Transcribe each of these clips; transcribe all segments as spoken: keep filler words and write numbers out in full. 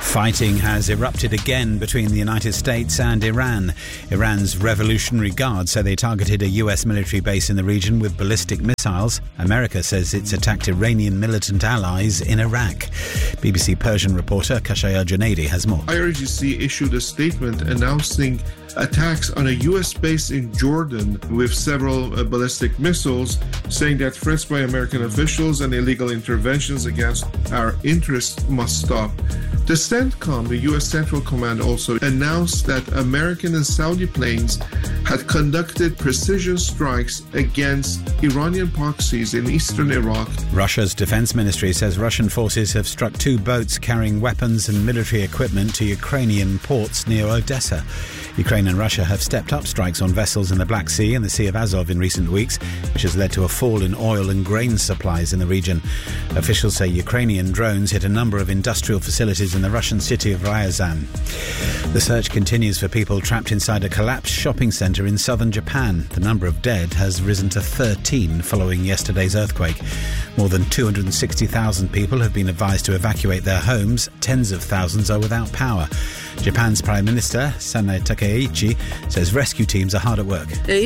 Fighting has erupted again between the United States and Iran. Iran's Revolutionary Guard say they targeted a U S military base in the region with ballistic missiles. America says it's attacked Iranian militant allies in Iraq. B B C Persian reporter Kashaya Junaidi has more. I R G C issued a statement announcing attacks on a U S base in Jordan with several uh, ballistic missiles, saying that threats by American officials and illegal interventions against our interests must stop. The CENTCOM, the U S Central Command, also announced that American and Saudi planes had conducted precision strikes against Iranian proxies in eastern Iraq. Russia's defense ministry says Russian forces have struck two boats carrying weapons and military equipment to Ukrainian ports near Odessa. Ukraine and Russia have stepped up strikes on vessels in the Black Sea and the Sea of Azov in recent weeks, which has led to a fall in oil and grain supplies in the region. Officials say Ukrainian drones hit a number of industrial facilities in the Russian city of Ryazan. The search continues for people trapped inside a collapsed shopping centre in southern Japan. The number of dead has risen to thirteen following yesterday's earthquake. More than two hundred sixty thousand people have been advised to evacuate their homes. Tens of thousands are without power. Japan's Prime Minister, Sanae Takeichi, says rescue teams are hard at work.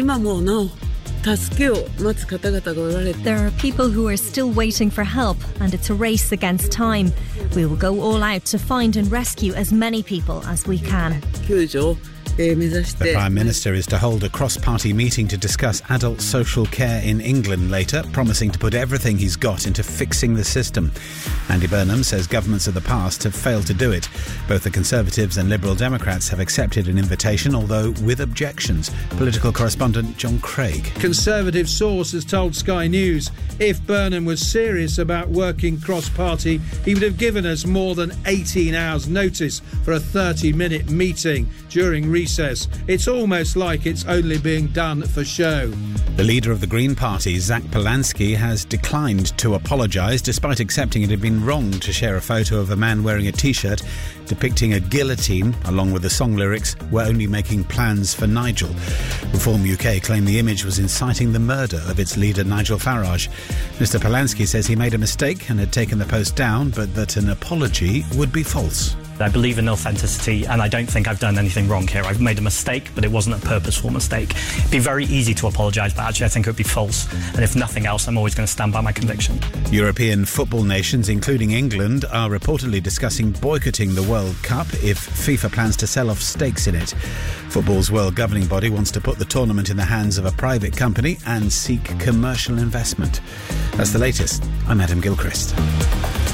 There are people who are still waiting for help, and it's a race against time. We will go all out to find and rescue as many people as we can. The Prime Minister is to hold a cross-party meeting to discuss adult social care in England later, promising to put everything he's got into fixing the system. Andy Burnham says governments of the past have failed to do it. Both the Conservatives and Liberal Democrats have accepted an invitation, although with objections. Political correspondent John Craig. Conservative source has told Sky News if Burnham was serious about working cross-party, he would have given us more than eighteen hours notice for a thirty-minute meeting during recess. It's almost like it's only being done for show. The leader of the Green Party, Zach Polanski, has declined to apologise despite accepting it had been wrong to share a photo of a man wearing a T-shirt depicting a guillotine along with the song lyrics, "We're only making plans for Nigel." Reform U K claimed the image was inciting the murder of its leader Nigel Farage. Mister Polanski says he made a mistake and had taken the post down, but that an apology would be false. I believe in authenticity, and I don't think I've done anything wrong here. I've made a mistake, but it wasn't a purposeful mistake. It'd be very easy to apologise, but actually I think it would be false. And if nothing else, I'm always going to stand by my conviction. European football nations, including England, are reportedly discussing boycotting the World Cup if FIFA plans to sell off stakes in it. Football's world governing body wants to put the tournament in the hands of a private company and seek commercial investment. That's the latest. I'm Adam Gilchrist.